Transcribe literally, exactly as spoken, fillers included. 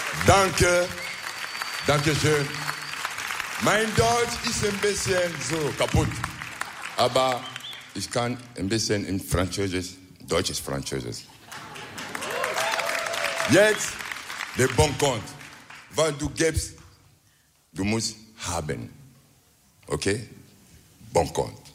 Danke. Danke schön. Mein Deutsch ist ein bisschen so kaputt. Aber ich kann ein bisschen in Französisch, deutsches Französisch. Jetzt der Bon compte. Weil du gibst, du musst haben. Okay? Bon compte.